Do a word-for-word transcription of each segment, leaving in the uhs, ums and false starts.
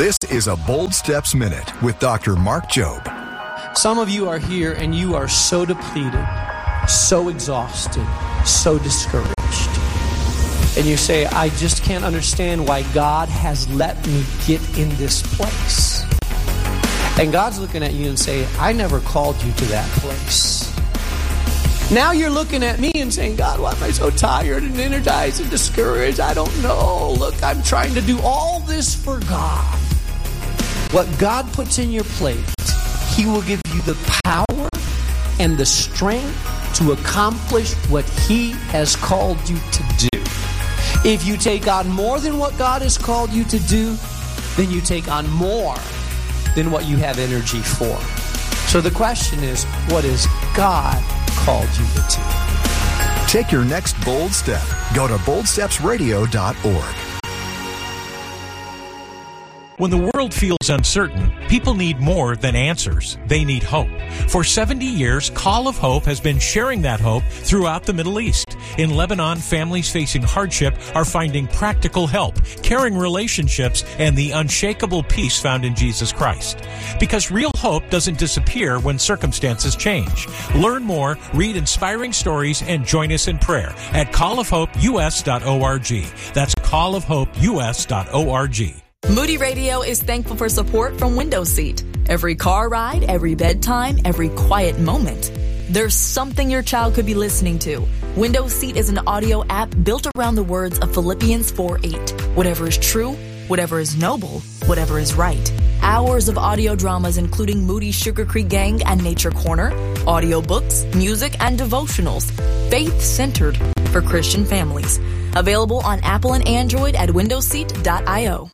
This is a Bold Steps Minute with Doctor Mark Jobe. Some of you are here and you are so depleted, so exhausted, so discouraged. And you say, I just can't understand why God has let me get in this place. And God's looking at you and saying, I never called you to that place. Now you're looking at me and saying, God, why am I so tired and energized and discouraged? I don't know. Look, I'm trying to do all this for God. What God puts in your plate, He will give you the power and the strength to accomplish what He has called you to do. If you take on more than what God has called you to do, then you take on more than what you have energy for. So the question is, what has God called you to do? Take your next bold step. Go to bold steps radio dot org. When the world feels uncertain, people need more than answers. They need hope. For seventy years, Call of Hope has been sharing that hope throughout the Middle East. In Lebanon, families facing hardship are finding practical help, caring relationships, and the unshakable peace found in Jesus Christ. Because real hope doesn't disappear when circumstances change. Learn more, read inspiring stories, and join us in prayer at call of hope u s dot org. That's call of hope u s dot org. Moody Radio is thankful for support from Window Seat. Every car ride, every bedtime, every quiet moment. There's something your child could be listening to. Window Seat is an audio app built around the words of Philippians four eight. Whatever is true, whatever is noble, whatever is right. Hours of audio dramas including Moody Sugar Creek Gang and Nature Corner, audiobooks, music, and devotionals. Faith-centered for Christian families. Available on Apple and Android at window seat dot io.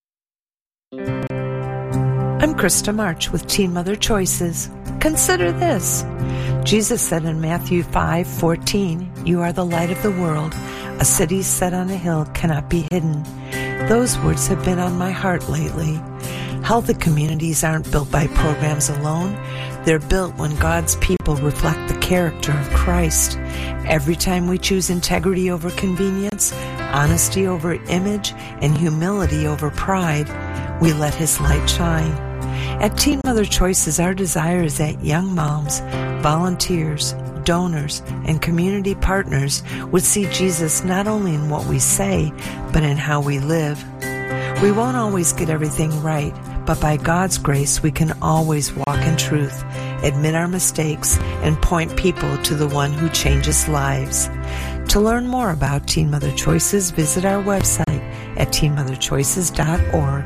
I'm Krista March with Teen Mother Choices. Consider this. Jesus said in Matthew five fourteen, "You are the light of the world. A city set on a hill cannot be hidden." Those words have been on my heart lately. Healthy communities aren't built by programs alone. They're built when God's people reflect the character of Christ. Every time we choose integrity over convenience, honesty over image, and humility over pride, we let His light shine. At Teen Mother Choices, our desire is that young moms, volunteers, donors, and community partners would see Jesus not only in what we say, but in how we live. We won't always get everything right, but by God's grace, we can always walk in truth, admit our mistakes, and point people to the one who changes lives. To learn more about Teen Mother Choices, visit our website at teen mother choices dot org.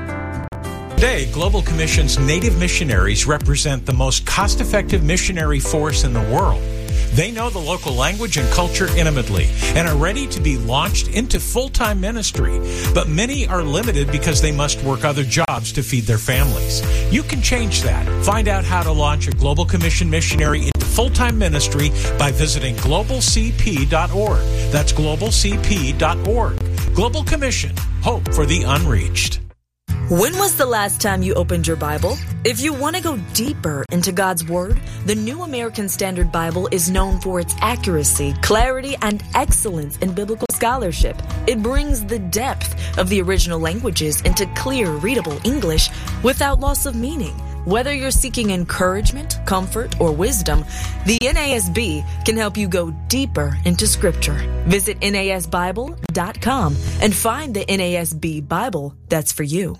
Today, Global Commission's Native missionaries represent the most cost-effective missionary force in the world. They know the local language and culture intimately and are ready to be launched into full-time ministry. But many are limited because they must work other jobs to feed their families. You can change that. Find out how to launch a Global Commission missionary into full-time ministry by visiting global c p dot org. That's global c p dot org. Global Commission. Hope for the unreached. When was the last time you opened your Bible? If you want to go deeper into God's Word, the New American Standard Bible is known for its accuracy, clarity, and excellence in biblical scholarship. It brings the depth of the original languages into clear, readable English without loss of meaning. Whether you're seeking encouragement, comfort, or wisdom, the N A S B can help you go deeper into Scripture. Visit N A S Bible dot com and find the N A S B Bible that's for you.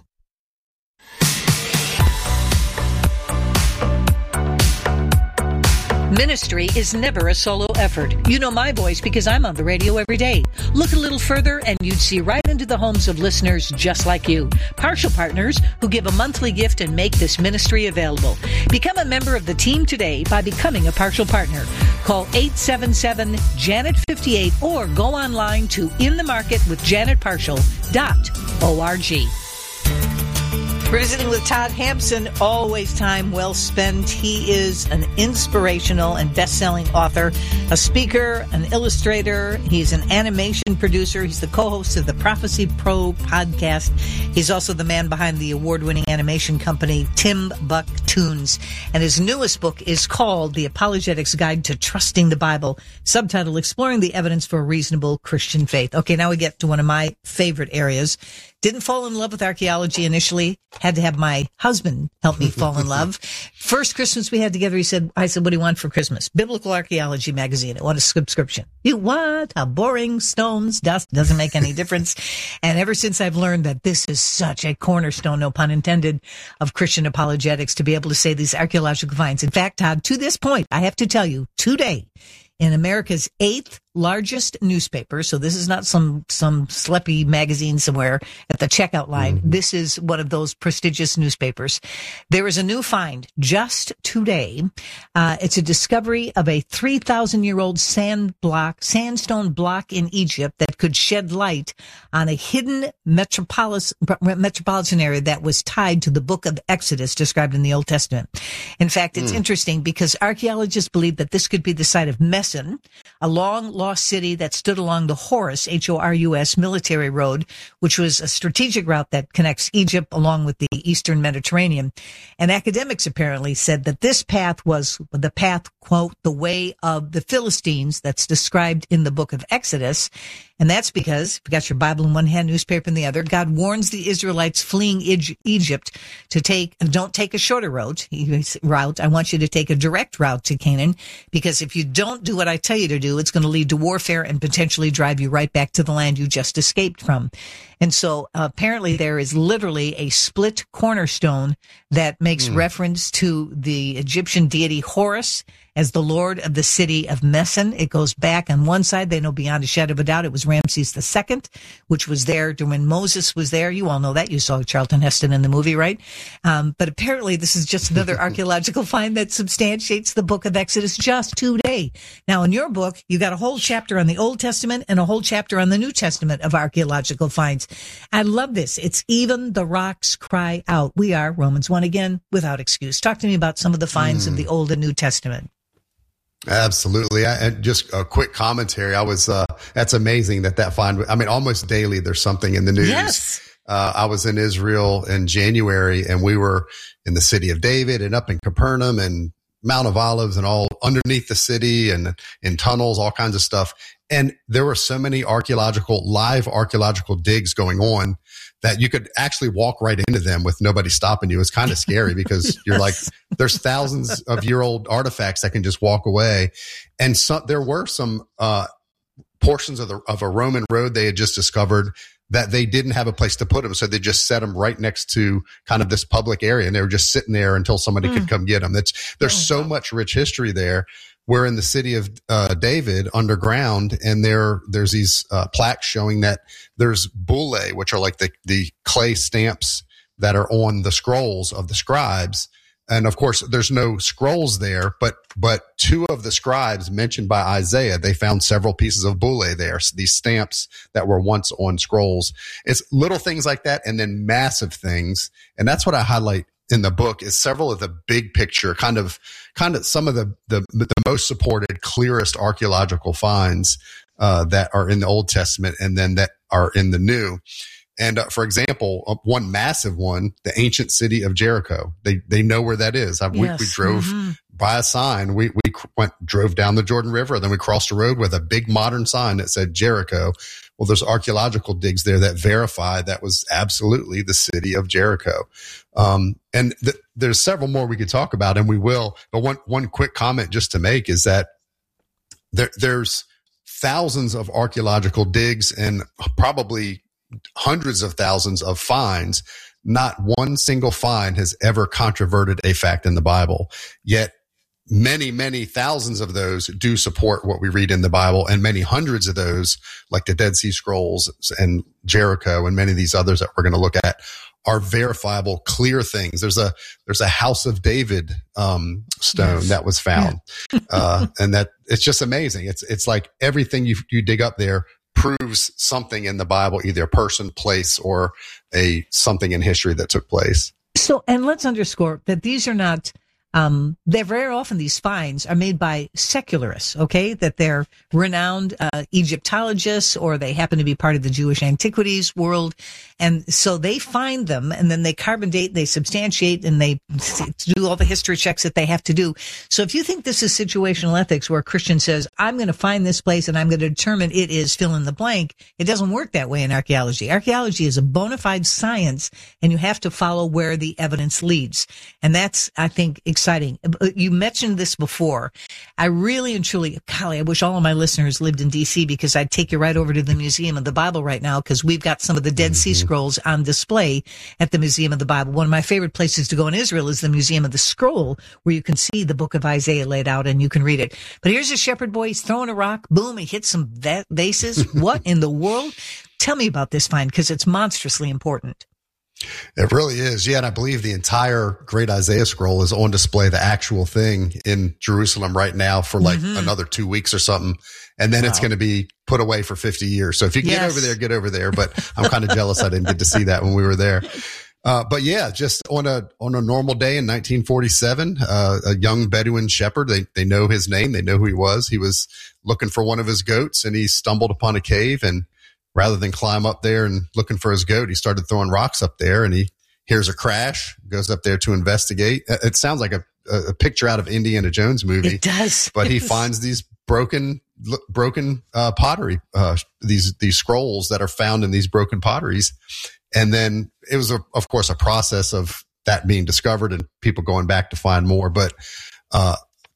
Ministry is never a solo effort. You know my voice because I'm on the radio every day. Look a little further and you'd see right into the homes of listeners just like you. Partial partners who give a monthly gift and make this ministry available. Become a member of the team today by becoming a partial partner. Call eight seven seven Janet fifty-eight or go online to in the market with janet partial dot org. We're visiting with Todd Hampson, always time well spent. He is an inspirational and best-selling author, a speaker, an illustrator. He's an animation producer. He's the co-host of the Prophecy Pro podcast. He's also the man behind the award-winning animation company, Tim Buck Toons. And his newest book is called The Apologetics Guide to Trusting the Bible, subtitled Exploring the Evidence for a Reasonable Christian Faith. Okay, now we get to one of my favorite areas, Didn't fall in love with archaeology initially. Had to have my husband help me fall in love. First Christmas we had together, he said, I said, what do you want for Christmas? Biblical Archaeology magazine. I want a subscription. You what? How boring. Stones, dust, doesn't make any difference. And ever since I've learned that this is such a cornerstone, no pun intended, of Christian apologetics to be able to say these archaeological finds. In fact, Todd, to this point, I have to tell you, today, in America's eighth largest newspaper, so this is not some some sleepy magazine somewhere at the checkout line. Mm-hmm. This is one of those prestigious newspapers. There is a new find just today. Uh, it's a discovery of a three thousand year old sand block, sandstone block in Egypt that could shed light on a hidden metropolis, metropolitan area that was tied to the book of Exodus described in the Old Testament. In fact, it's mm. interesting because archaeologists believe that this could be the site of Mesen, a long lost city that stood along the Horus, H O R U S, military road, which was a strategic route that connects Egypt along with the Eastern Mediterranean. And academics apparently said that this path was the path, quote, the way of the Philistines that's described in the book of Exodus. And that's because, if you got your Bible in one hand, newspaper in the other, God warns the Israelites fleeing Egypt to take, don't take a shorter route, route. I want you to take a direct route to Canaan, because if you don't do what I tell you to do, it's going to lead to warfare and potentially drive you right back to the land you just escaped from. And so uh, apparently there is literally a split cornerstone that makes mm. reference to the Egyptian deity Horus as the Lord of the city of Mesen. It goes back on one side. They know beyond a shadow of a doubt it was Ramses the Second, which was there when Moses was there. You all know that. You saw Charlton Heston in the movie, right? Um, but apparently this is just another archaeological find that substantiates the book of Exodus just today. Now, in your book, you got a whole chapter on the Old Testament and a whole chapter on the New Testament of archaeological finds. I love this. It's even the rocks cry out. We are, Romans one again, without excuse. Talk to me about some of the finds mm. of the Old and New Testament. Absolutely. I, and just a quick commentary. I was, uh, that's amazing that that find, I mean, almost daily there's something in the news. Yes. Uh, I was in Israel in January and we were in the city of David and up in Capernaum and Mount of Olives and all underneath the city and in tunnels, all kinds of stuff. And there were so many archaeological, live archaeological digs going on that you could actually walk right into them with nobody stopping you. It's kind of scary because yes. you're like, there's thousands of year old artifacts that can just walk away. And so there were some, uh, portions of the, of a Roman road they had just discovered that they didn't have a place to put them. So they just set them right next to kind of this public area and they were just sitting there until somebody mm. could come get them. That's, there's oh, so wow. much rich history there. We're in the city of uh, David underground, and there there's these uh, plaques showing that there's bullae, which are like the, the clay stamps that are on the scrolls of the scribes. And of course, there's no scrolls there, but but two of the scribes mentioned by Isaiah, they found several pieces of bullae there, so these stamps that were once on scrolls. It's little things like that, and then massive things, and that's what I highlight in the book is several of the big picture, kind of, kind of some of the, the, the most supported, clearest archaeological finds, uh, that are in the Old Testament and then that are in the New. And, uh, for example, uh, one massive one, the ancient city of Jericho. They, they know where that is. I, yes. we, we drove mm-hmm. by a sign. We, we went, drove down the Jordan River. Then we crossed a road with a big modern sign that said Jericho. Well, there's archaeological digs there that verify that was absolutely the city of Jericho. Um, and th- there's several more we could talk about, and we will. But one one quick comment just to make is that there there's thousands of archaeological digs and probably hundreds of thousands of finds. Not one single find has ever controverted a fact in the Bible. Yet many, many thousands of those do support what we read in the Bible, and many hundreds of those, like the Dead Sea Scrolls and Jericho and many of these others that we're going to look at, are verifiable, clear things. There's a there's a House of David um, stone yes. that was found, yeah. uh, and that it's just amazing. It's it's like everything you you dig up there proves something in the Bible, either a person, place, or a something in history that took place. So, and let's underscore that these are not Um, they're very often, these finds are made by secularists, okay, that they're renowned uh, Egyptologists, or they happen to be part of the Jewish antiquities world. And so they find them, and then they carbon date, they substantiate, and they do all the history checks that they have to do. So if you think this is situational ethics, where a Christian says, I'm going to find this place and I'm going to determine it is fill in the blank, it doesn't work that way in archaeology. Archaeology is a bona fide science, and you have to follow where the evidence leads. And that's, I think, exciting. You mentioned this before. I really and truly, golly, I wish all of my listeners lived in D C, because I'd take you right over to the Museum of the Bible right now, because we've got some of the Dead Sea Scrolls on display at the Museum of the Bible. One of my favorite places to go in Israel is the Museum of the Scroll, where you can see the book of Isaiah laid out and you can read it. But here's a shepherd boy, he's throwing a rock, boom, he hits some va- vases. What in the world? Tell me about this find, because it's monstrously important. It really is. Yeah. And I believe the entire Great Isaiah Scroll is on display, the actual thing, in Jerusalem right now for like mm-hmm. another two weeks or something. And then wow. it's going to be put away for fifty years. So if you can yes. get over there, get over there. But I'm kind of jealous I didn't get to see that when we were there. Uh, but yeah, just on a, on a normal day in nineteen forty-seven, uh, a young Bedouin shepherd, they, they know his name. They know who he was. He was looking for one of his goats, and he stumbled upon a cave, and rather than climb up there and looking for his goat, he started throwing rocks up there, and he hears a crash, goes up there to investigate. It sounds like a, a picture out of Indiana Jones movie. It does. But he finds these broken, broken, uh, pottery, uh, these, these scrolls that are found in these broken potteries. And then it was, a, of course, a process of that being discovered and people going back to find more. But, uh,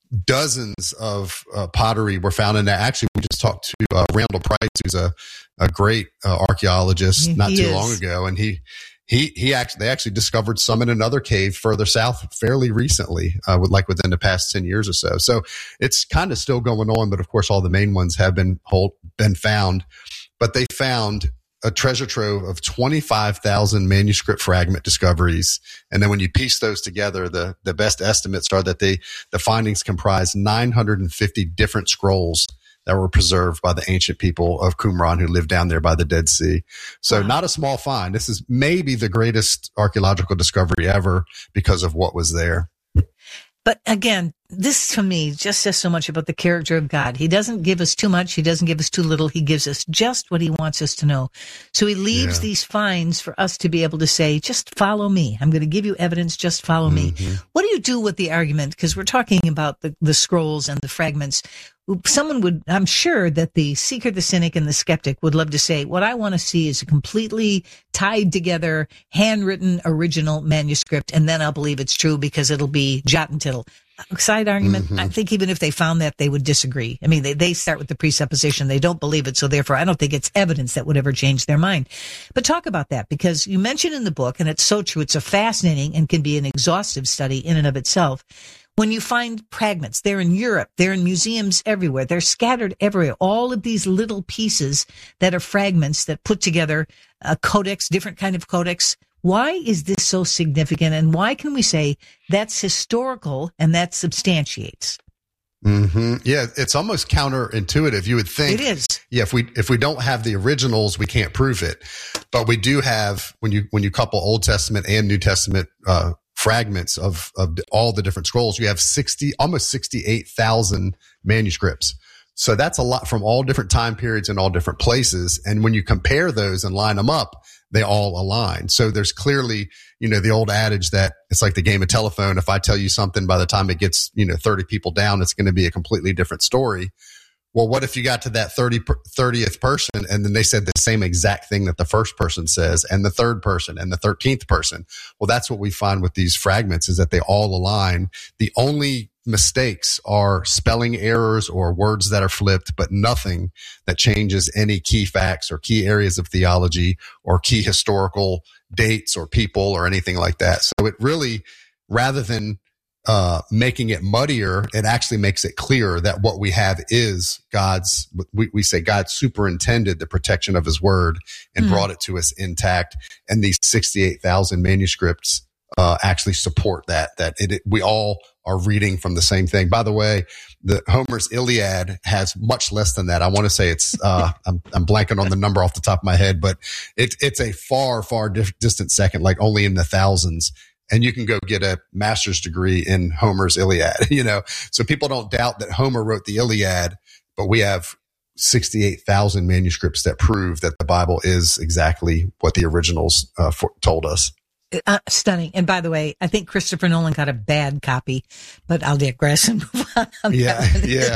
dozens of uh, pottery were found in that. Actually, we just talked to uh, Randall Price, who's a, a great uh, archaeologist, he, not he too is. long ago, and he he he actually they actually discovered some in another cave further south fairly recently, uh, with like within the past ten years or so. So it's kind of still going on, but of course, all the main ones have been hold, been found. But they found a treasure trove of twenty-five thousand manuscript fragment discoveries. And then when you piece those together, the, the best estimates are that they, the findings comprise nine hundred fifty different scrolls that were preserved by the ancient people of Qumran who lived down there by the Dead Sea. So wow. Not a small find. This is maybe the greatest archaeological discovery ever because of what was there. But again, this to me just says so much about the character of God. He doesn't give us too much. He doesn't give us too little. He gives us just what he wants us to know. So he leaves yeah. these finds for us to be able to say, just follow me. I'm going to give you evidence. Just follow mm-hmm. me. What do you do with the argument? Because we're talking about the, the scrolls and the fragments. Someone would, I'm sure that the seeker, the cynic, and the skeptic would love to say, what I want to see is a completely tied together, handwritten, original manuscript, and then I'll believe it's true because it'll be jot and tittle. Side argument, mm-hmm. I think even if they found that, they would disagree. I mean, they, they start with the presupposition they don't believe it, so therefore I don't think it's evidence that would ever change their mind. But talk about that, because you mentioned in the book, and it's so true, it's a fascinating and can be an exhaustive study in and of itself. When you find fragments, they're in Europe, they're in museums everywhere, they're scattered everywhere. All of these little pieces that are fragments that put together a codex, different kind of codex. Why is this so significant, and why can we say that's historical and that substantiates? Mm-hmm. Yeah, it's almost counterintuitive. You would think it is. Yeah, if we if we don't have the originals, we can't prove it. But we do have, when you when you couple Old Testament and New Testament uh fragments of of all the different scrolls, you have sixty almost sixty-eight thousand manuscripts. So that's a lot from all different time periods and all different places. And when you compare those and line them up, they all align. So there's clearly, you know, the old adage that it's like the game of telephone. If I tell you something, by the time it gets, you know, thirty people down, it's going to be a completely different story. Well, what if you got to that thirtieth person and then they said the same exact thing that the first person says, and the third person and the thirteenth person? Well, that's what we find with these fragments, is that they all align. The only mistakes are spelling errors or words that are flipped, but nothing that changes any key facts or key areas of theology or key historical dates or people or anything like that. So it really, rather than uh making it muddier, it actually makes it clearer that what we have is God's, we, we say God superintended the protection of his word and mm-hmm. brought it to us intact. And these sixty-eight thousand manuscripts uh actually support that, that it, it we all are reading from the same thing. By the way, the Homer's Iliad has much less than that. I want to say it's uh I'm I'm blanking on the number off the top of my head, but it, it's a far, far dif- distant second, like only in the thousands. and you can go get a master's degree in Homer's Iliad, you know? So people don't doubt that Homer wrote the Iliad, but we have sixty-eight thousand manuscripts that prove that the Bible is exactly what the originals uh, for, told us. Uh, stunning. And by the way, I think Christopher Nolan got a bad copy, but I'll digress and move on. on yeah, yeah.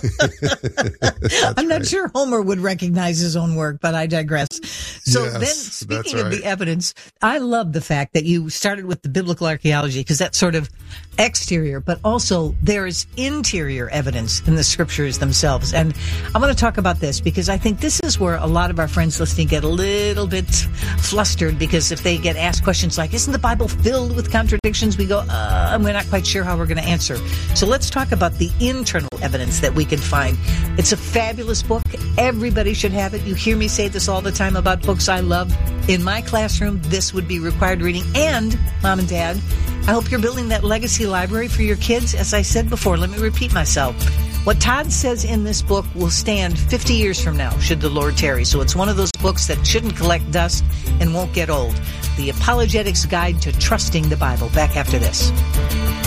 I'm not right. sure Homer would recognize his own work, but I digress. So yes, then, speaking right. of the evidence, I love the fact that you started with the biblical archaeology because that's sort of exterior, but also there is interior evidence in the scriptures themselves. And I'm going to talk about this because I think this is where a lot of our friends listening get a little bit flustered, because if they get asked questions like, isn't the Bible filled with contradictions? We go, uh, and we're not quite sure how we're going to answer. So let's talk about the internal evidence that we can find. It's a fabulous book. Everybody should have it. You hear me say this all the time about books I love. In my classroom, this would be required reading. And, Mom and Dad, I hope you're building that legacy library for your kids. As I said before, let me repeat myself. What Todd says in this book will stand fifty years from now, should the Lord tarry. So it's one of those books that shouldn't collect dust and won't get old. The Apologetics Guide to Trusting the Bible. Back after this.